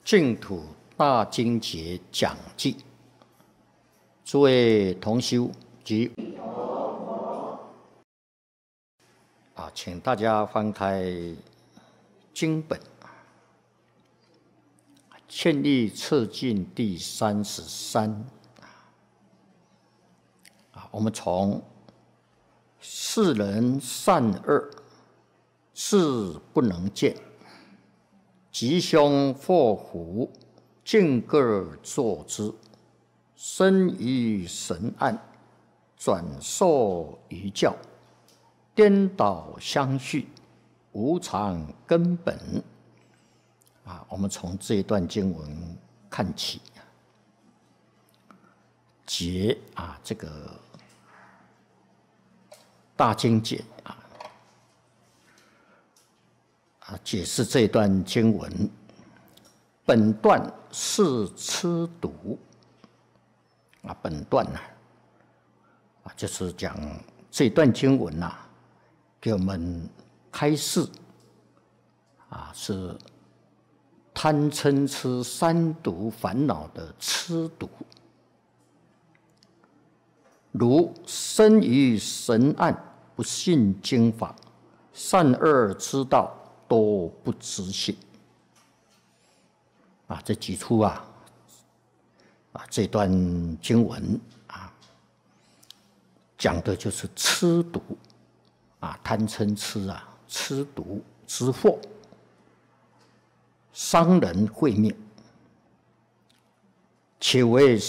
净土大经节讲记，诸位同修及请大家翻开经本，劝力测进第33。我们从世人善恶，是不能见。吉凶祸福，尽各作之。生于神案，转受于教。颠倒相续，无常根本。我们从这一段经文看起，解这个大经解解释这段经文。本段是吃读本段就是讲这段经文给我们开示是贪嗔痴三毒烦恼的吃毒。如生于神案，不信经法，善恶之道都不知信。这几处这段经文讲的就是吃毒贪嗔痴吃毒之祸，伤人慧命，且为